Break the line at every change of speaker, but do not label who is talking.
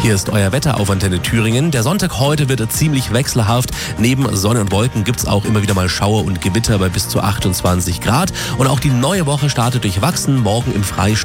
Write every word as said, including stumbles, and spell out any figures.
Hier ist euer Wetter auf Antenne Thüringen. Der Sonntag heute wird ziemlich wechselhaft. Neben Sonne und Wolken gibt es auch immer wieder mal Schauer und Gewitter bei bis zu achtundzwanzig Grad. Und auch die neue Woche startet durchwachsen. Morgen im Freistaat